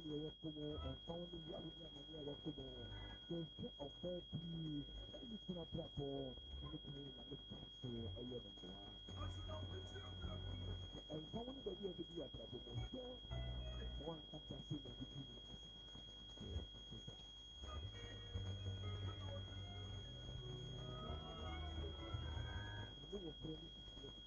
near your como and found the young man near your como. There's a fair tea, and you cannot trap for anything like the castle a year and and found the year to be a trap of one fantasy between us. No,